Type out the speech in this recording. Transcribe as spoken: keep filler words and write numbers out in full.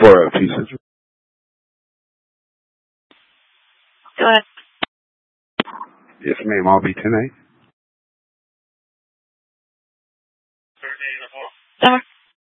for a piece. Go ahead. Yes, ma'am. I'll be tonight. Summer.